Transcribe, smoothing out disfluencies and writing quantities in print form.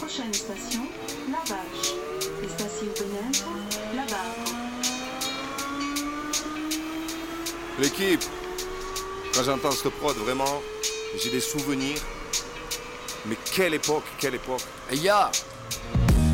Prochaine station, La Vache. Station Benêtre, La Barre. L'équipe, quand j'entends cette prod, vraiment, j'ai des souvenirs. Mais quelle époque, quelle époque. Hey, ya!